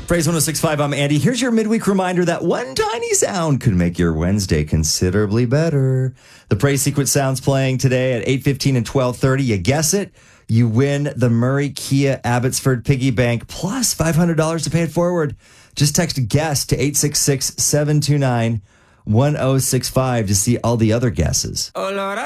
Praise 106.5, I'm Andy. Here's your midweek reminder that one tiny sound could make your Wednesday considerably better. The Praise Secret Sounds playing today at 8:15 and 12:30. You guess it, you win the Murray Kia Abbotsford Piggy Bank plus $500 to pay it forward. Just text GUESS to 866-729-1065 to see all the other guesses. Oh, Lord,